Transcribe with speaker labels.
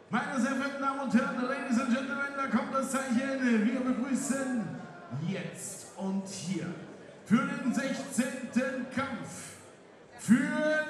Speaker 1: Meine sehr verehrten Damen und Herren, Ladies and Gentlemen, da kommt das Zeichen. Wir begrüßen jetzt und hier für den 16. Kampf für